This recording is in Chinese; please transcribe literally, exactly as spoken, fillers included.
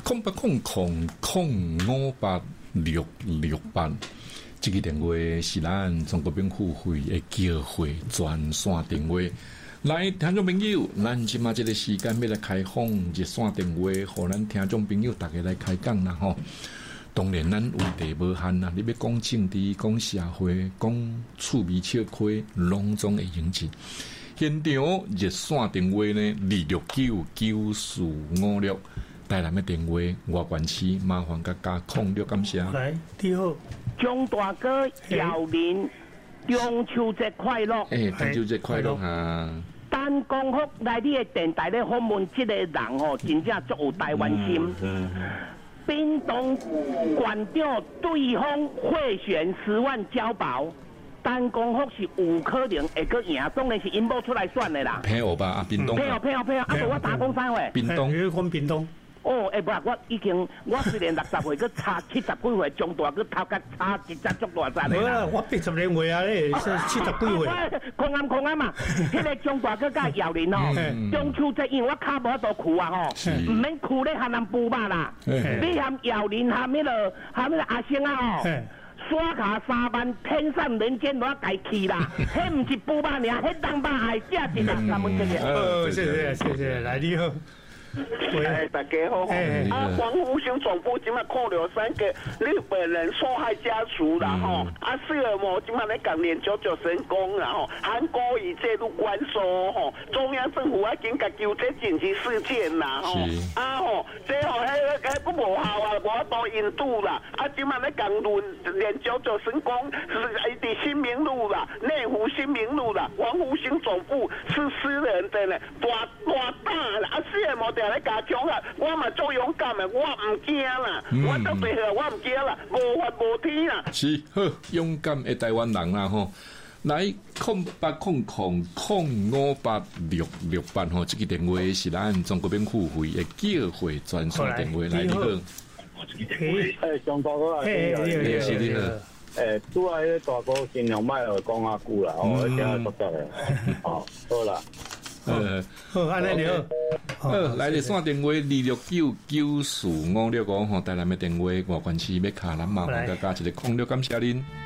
空八空空空五八六六八，这个电话是咱中国兵付费的交会专线电话。来，听众朋友，咱即马这个时间要来开放热线电话，互咱听众朋友大家来开讲啦吼。当然，咱问题无限啦，你要讲政治、讲社会、讲趣味笑亏，拢总会引起。现场热线电话呢，二六九九四五六，台南的电话外关区，麻烦甲加控六，感谢。 来，你好， 钟大哥姚林，中秋节快乐！ 诶、欸，中秋节快乐哈！ 单讲福来你的电台咧访问这个人哦，真正足有台湾心。嗯嗯、冰冻馆长对方贿选十万交保，单讲福是有可能会个赢，当然是因某出来算的啦。 骗我吧，啊，冰冻。 骗我骗我骗我，啊！无我打工三回。 冰冻， 你讲冰冻。 哦，哎、欸，不，我已经，我虽然六十岁，佮差七十几岁，中大佮头壳差一只足大只的啦。 我八十零岁啊，你七十几岁。 空暗空暗嘛，迄个中大佮甲姚林哦，中秋节因为我骹无度去啊吼，唔免去咧含咱布吧啦。你含姚林含迄个含迄个阿星啊吼。刷卡三万，天上人间我家去啦！迄唔是布吧尔，迄当巴还价值啊！咱们这个。 哦，谢谢谢谢，来你好。 哎，大家好！啊，黄复兴总部今麦扣留三个日本人受害家属啦吼，啊，四尔摩今麦在港联九九神功然后韩国已介入关收吼，中央政府要紧甲救这紧急事件啦吼，啊吼，这吼迄迄不无效啊，无到印度啦，啊，今麦在港轮联九九神功是喺伫新民路啦，内湖新民路啦，黄复兴总部是私人的呢，大大大啦，啊，四尔摩。来加强啊！我嘛做勇敢的，我唔惊啦，嗯、我到最后我唔惊啦，无法无天啦。 是好勇敢的台湾人啦吼！来空八空空空五八六六八吼，这个电话是咱中国兵付费的交会专线电话。来，你好。 诶，张大哥啊， 你好，你好。 诶，拄啊，迄大哥尽量莫来讲啊久啦，哦，听下熟悉诶。哦，好啦。 呃， 好，安尼你好。 好，来热线电话二六九九四五六五吼，台南的电话外关区要卡咱麻烦加加一个空六，感谢您。